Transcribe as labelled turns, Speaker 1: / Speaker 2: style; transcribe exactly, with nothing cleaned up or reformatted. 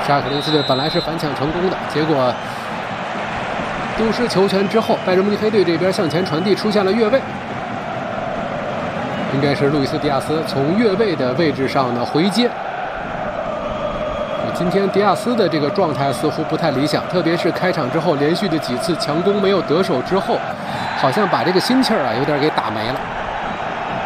Speaker 1: 沙克林斯队本来是反抢成功的，结果丢失球权之后，拜仁慕尼黑队这边向前传递，出现了越位，应该是路易斯·迪亚斯从越位的位置上呢回接。今天迪亚斯的这个状态似乎不太理想，特别是开场之后连续的几次强攻没有得手之后，好像把这个心气儿啊有点给打没了。